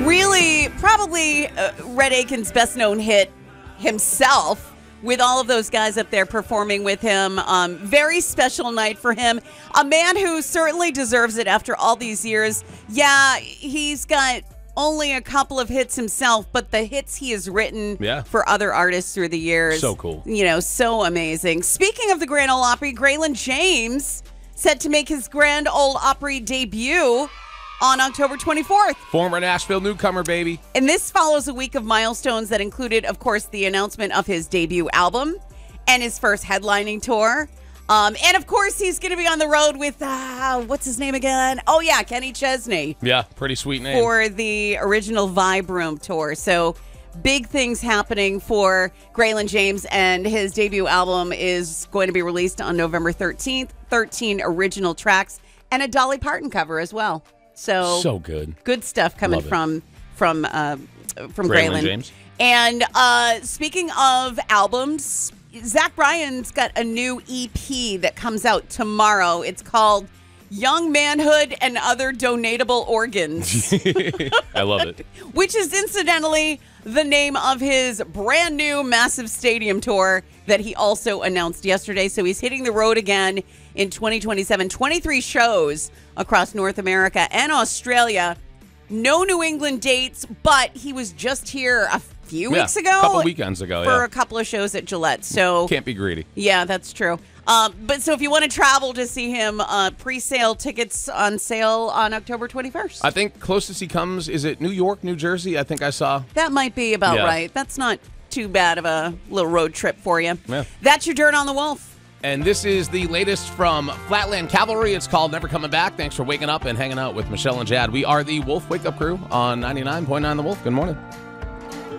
Really, probably Red Aiken's best known hit himself, with all of those guys up there performing with him. Very special night for him. A man who certainly deserves it after all these years. Yeah, he's got only a couple of hits himself, but the hits he has written for other artists through the years. So cool. So amazing. Speaking of the Grand Ole Opry, Graylin James set to make his Grand Ole Opry debut on October 24th. Former Nashville newcomer, baby. And this follows a week of milestones that included, of course, the announcement of his debut album and his first headlining tour. And, of course, he's going to be on the road with, what's his name again? Oh, yeah, Kenny Chesney. Yeah, pretty sweet name. For the original Vibe Room tour. So, big things happening for Graylin James, and his debut album is going to be released on November 13th. 13 original tracks and a Dolly Parton cover as well. So good. Good stuff coming from Graylin James. And speaking of albums, Zach Bryan's got a new EP that comes out tomorrow. It's called Young Manhood and Other Donatable Organs. I love it. Which is incidentally the name of his brand new massive stadium tour that he also announced yesterday. So he's hitting the road again in 2027. 23 shows across North America and Australia. No New England dates, but he was just here a few weeks ago. A couple weekends ago, for a couple of shows at Gillette. So can't be greedy. Yeah, that's true. But so if you want to travel to see him, pre-sale tickets on sale on October 21st. I think closest he comes, is it New York, New Jersey? I think I saw. That might be about right. That's not too bad of a little road trip for you. Yeah. That's your Dirt on the Wolf. And this is the latest from Flatland Cavalry. It's called Never Coming Back. Thanks for waking up and hanging out with Michelle and Jad. We are the Wolf Wake Up Crew on 99.9 The Wolf. Good morning.